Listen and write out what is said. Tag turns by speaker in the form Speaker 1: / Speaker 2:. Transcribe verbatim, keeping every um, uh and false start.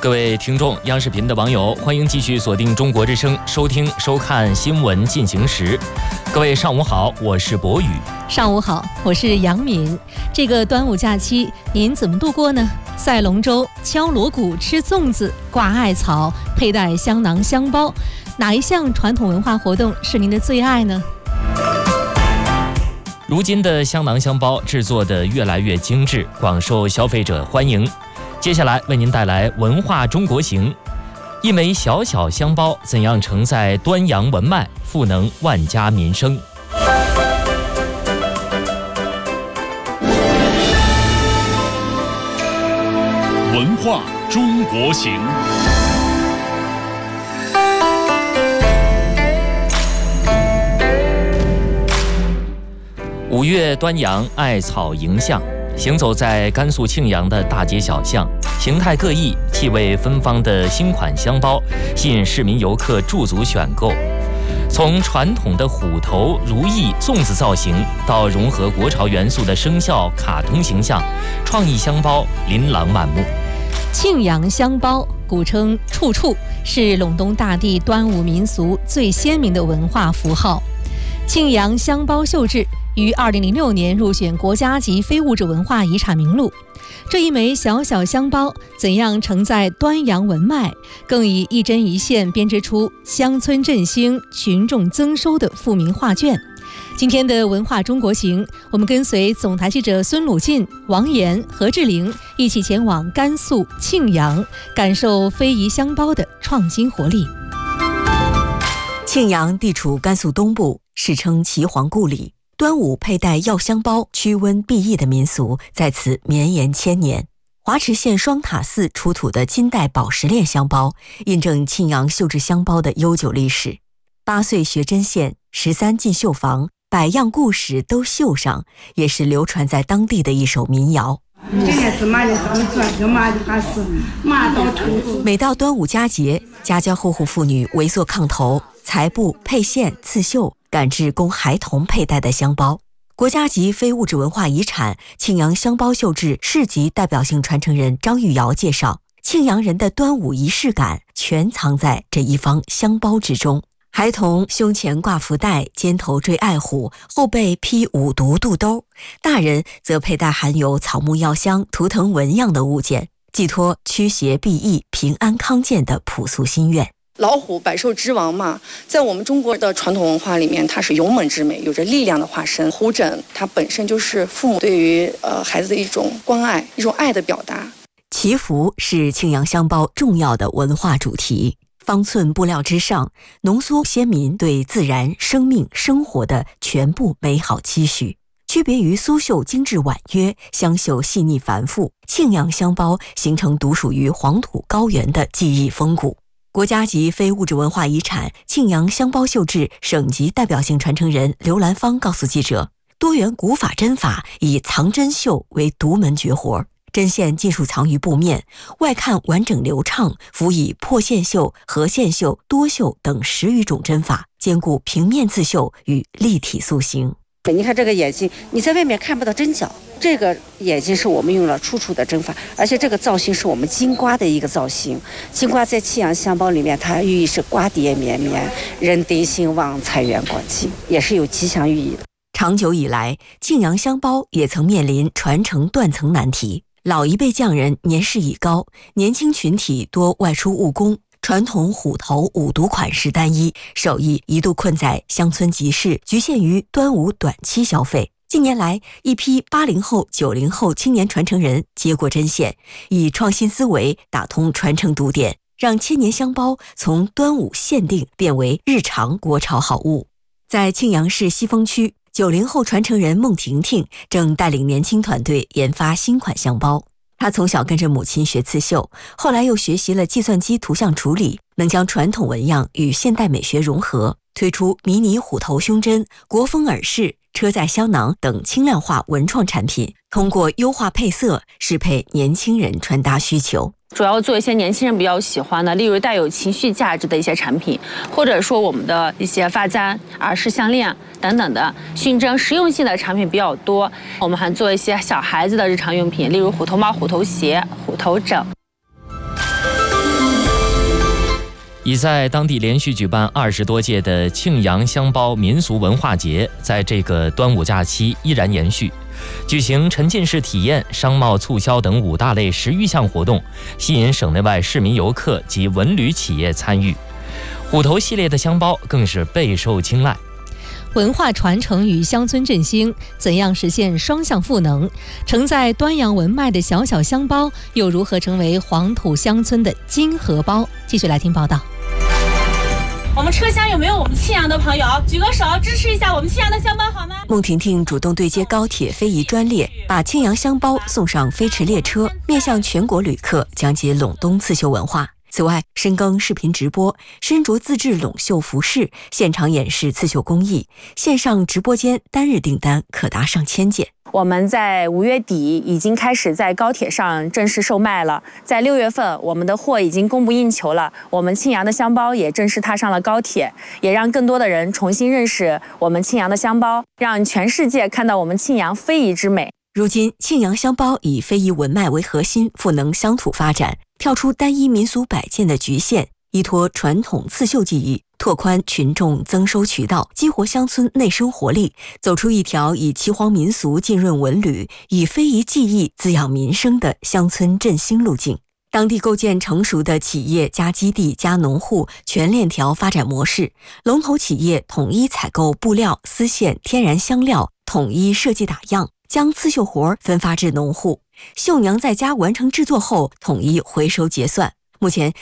Speaker 1: 各位听众，央视频的网友，欢迎继续锁定中国之声，收听收看新闻进行时。各位上午好，我是博宇。
Speaker 2: 上午好，我是杨敏。这个端午假期您怎么度过呢？赛龙舟、敲锣鼓、吃粽子、挂艾草、佩戴香囊香包，哪一项传统文化活动是您的最爱呢？
Speaker 1: 如今的香囊香包制作得越来越精致，广受消费者欢迎。接下来为您带来文化中国行，一枚小小香包怎样承载端阳文脉，赋能万家民生。
Speaker 3: 文化中国行。
Speaker 1: 五月端阳，艾草迎象。行走在甘肃庆阳的大街小巷，形态各异、气味芬芳的新款香包吸引市民游客驻足选购。从传统的虎头、如意、粽子造型，到融合国潮元素的生肖、卡通形象，创意香包琳琅满目。
Speaker 2: 庆阳香包，古称处处，是陇东大地端午民俗最鲜明的文化符号。庆阳香包绣制于二零零六年入选国家级非物质文化遗产名录。这一枚小小香包怎样承载端阳文脉，更以一针一线编织出乡村振兴、群众增收的富民画卷。今天的文化中国行，我们跟随总台记者孙鲁进、王岩、何志玲一起前往甘肃庆阳，感受非遗香包的创新活力。
Speaker 4: 庆阳地处甘肃东部，世称岐黄故里。端午佩戴药香包驱瘟避疫的民俗在此绵延千年。华池县双塔寺出土的金代宝石链香包，印证庆阳绣制香包的悠久历史。八岁学针线，十三进绣房，百样故事都绣上，也是流传在当地的一首民谣。每到端午佳节，家家户户妇女围坐炕头，裁布、配线、刺绣，赶制供孩童佩戴的香包。国家级非物质文化遗产庆阳香包绣制市级代表性传承人张玉瑶介绍，庆阳人的端午仪式感全藏在这一方香包之中。孩童胸前挂福袋，肩头缀爱虎，后背披五毒肚兜，大人则佩戴含有草木药香、图腾纹样的物件，寄托驱邪避疫、平安康健的朴素心愿。
Speaker 5: 老虎百兽之王嘛，在我们中国的传统文化里面，它是勇猛之美，有着力量的化身。虎枕它本身就是父母对于呃孩子的一种关爱，一种爱的表达。
Speaker 4: 祈福是庆阳香包重要的文化主题。方寸布料之上，浓缩先民对自然、生命、生活的全部美好期许。区别于苏绣精致婉约，香绣细腻繁复，庆阳香包形成独属于黄土高原的技艺风骨。国家级非物质文化遗产庆阳香包绣制省级代表性传承人刘兰芳告诉记者，多元古法针法以藏针绣为独门绝活，针线尽数藏于布面，外看完整流畅，辅以破线绣、合线绣、多绣等十余种针法，兼顾平面刺绣与立体塑形。
Speaker 6: 你看这个眼睛，你在外面看不到针脚，这个眼睛是我们用了处处的针法，而且这个造型是我们金瓜的一个造型。金瓜在庆阳香包里面，它寓意是瓜瓞绵绵，人丁兴旺，财源广进，也是有吉祥寓意的。
Speaker 4: 长久以来，庆阳香包也曾面临传承断层难题。老一辈匠人年事已高，年轻群体多外出务工，传统虎头五毒款式单一，手艺一度困在乡村集市，局限于端午短期消费。近年来，一批八零后、九零后青年传承人接过针线，以创新思维打通传承堵点，让千年香包从端午限定变为日常国潮好物。在庆阳市西峰区，九零后传承人孟婷婷正带领年轻团队研发新款香包。她从小跟着母亲学刺绣，后来又学习了计算机图像处理，能将传统纹样与现代美学融合，推出迷你虎头胸针、国风耳饰、车载香囊等轻量化文创产品，通过优化配色适配年轻人穿搭需求。
Speaker 7: 主要做一些年轻人比较喜欢的，例如带有情绪价值的一些产品，或者说我们的一些发簪、耳饰、项链等等的熏蒸实用性的产品比较多。我们还做一些小孩子的日常用品，例如虎头帽、虎头鞋、虎头枕。
Speaker 1: 已在当地连续举办二十多届的庆阳香包民俗文化节，在这个端午假期依然延续，举行沉浸式体验、商贸促销等五大类十余项活动，吸引省内外市民游客及文旅企业参与。虎头系列的香包更是备受青睐。
Speaker 2: 文化传承与乡村振兴，怎样实现双向赋能？承载端阳文脉的小小香包，又如何成为黄土乡村的金荷包？继续来听报道。
Speaker 8: 我们车厢有没有我们庆阳的朋友？举个手支持一下我们庆阳的香包好吗？
Speaker 4: 孟婷婷主动对接高铁非遗专列，把庆阳香包送上飞驰列车，面向全国旅客讲解陇东刺绣文化。此外，深耕视频直播，身着自制陇绣服饰，现场演示刺绣工艺，线上直播间单日订单可达上千件。
Speaker 7: 我们在五月底已经开始在高铁上正式售卖了，在六月份我们的货已经供不应求了，我们庆阳的香包也正式踏上了高铁，也让更多的人重新认识我们庆阳的香包，让全世界看到我们庆阳非遗之美。
Speaker 4: 如今，庆阳香包以非遗文脉为核心，赋能乡土发展，跳出单一民俗摆件的局限，依托传统刺绣技艺，拓宽群众增收渠道，激活乡村内生活力，走出一条以岐黄民俗浸润文旅，以非遗技艺滋养民生的乡村振兴路径。当地构建成熟的企业加基地加农户全链条发展模式，龙头企业统一采购布料、丝线、天然香料，统一设计打样，将刺绣活分发至农户，绣娘在家完成制作后统一回收结算。目前